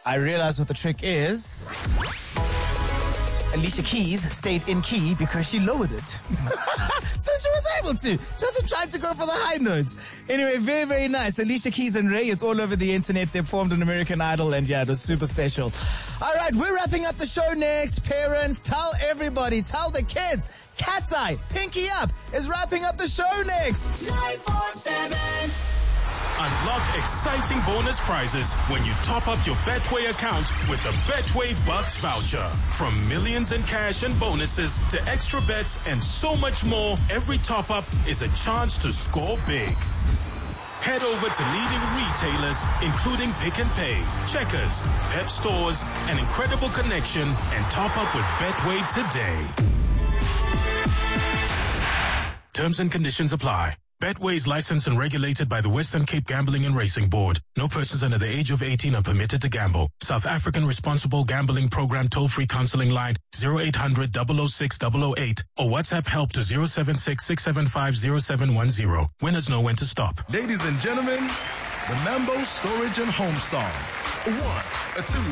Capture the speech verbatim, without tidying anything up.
I realized what the trick is. Alicia Keys stayed in key because she lowered it. So she was able to. She wasn't trying to go for the high notes. Anyway, very, very nice. Alicia Keys and Ray, it's all over the internet. They formed an American Idol, and yeah, it was super special. All right, we're wrapping up the show next. Parents, tell everybody, tell the kids. Cat's Eye, Pinky Up is wrapping up the show next. nine four seven. Unlock exciting bonus prizes when you top up your Betway account with a Betway Bucks voucher. From millions in cash and bonuses to extra bets and so much more, every top up is a chance to score big. Head over to leading retailers, including Pick and Pay, Checkers, Pep Stores, and Incredible Connection, and top up with Betway today. Terms and conditions apply. Betway is licensed and regulated by the Western Cape Gambling and Racing Board. No persons under the age of eighteen are permitted to gamble. South African Responsible Gambling Program toll-free counseling line zero eight hundred, double oh six, double oh eight or WhatsApp help to zero seven six, six seven five, zero seven one zero. Winners know when to stop. Ladies and gentlemen, the Mambo Storage and Home Song. A one, a two,